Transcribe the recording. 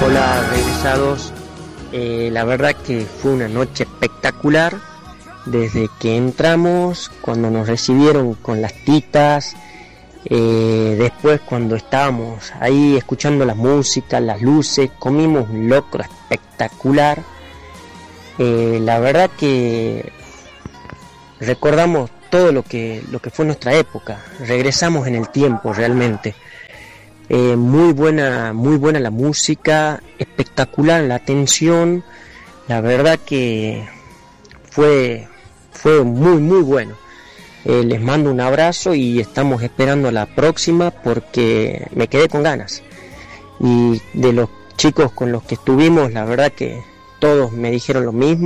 Hola, regresados. La verdad que fue una noche espectacular. Desde que entramos, cuando nos recibieron con las titas, después cuando estábamos ahí escuchando la música, las luces, comimos un locro espectacular. La verdad que recordamos todo lo que fue nuestra época. Regresamos en el tiempo realmente. Muy buena la música, espectacular la atención. La verdad que fue muy bueno. Les mando un abrazo y estamos esperando la próxima porque me quedé con ganas. Y de los chicos con los que estuvimos, la verdad que todos me dijeron lo mismo.